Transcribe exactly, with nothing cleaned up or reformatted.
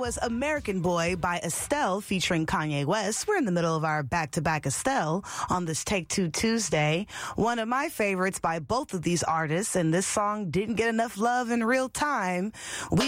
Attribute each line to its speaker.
Speaker 1: was American Boy by Estelle featuring Kanye West. We're in the middle of our back-to-back Estelle on this Take Two Tuesday. One of my favorites by both of these artists, and this song didn't get enough love in real time. We